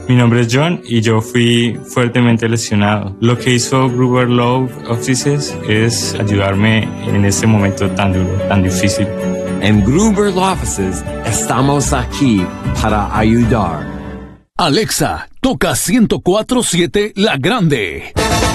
Mi nombre es John y yo fui fuertemente lesionado. Lo que hizo Gruber Law Offices es ayudarme en este momento tan duro, tan difícil. En Gruber Law Offices estamos aquí para ayudar. Alexa, toca 104.7 La Grande.